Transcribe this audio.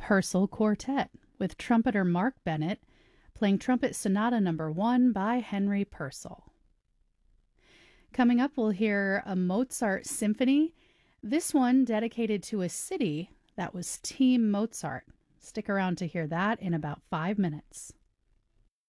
Purcell Quartet with trumpeter Mark Bennett playing Trumpet Sonata No. 1 by Henry Purcell. Coming up, we'll hear a Mozart symphony, this one dedicated to a city that was Team Mozart. Stick around to hear that in about 5 minutes.